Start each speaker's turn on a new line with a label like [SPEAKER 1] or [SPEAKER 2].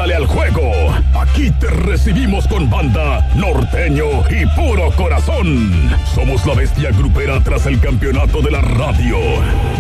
[SPEAKER 1] Éntrale al juego. Aquí te recibimos con banda, norteño y puro corazón. Somos la bestia grupera tras el campeonato de la radio.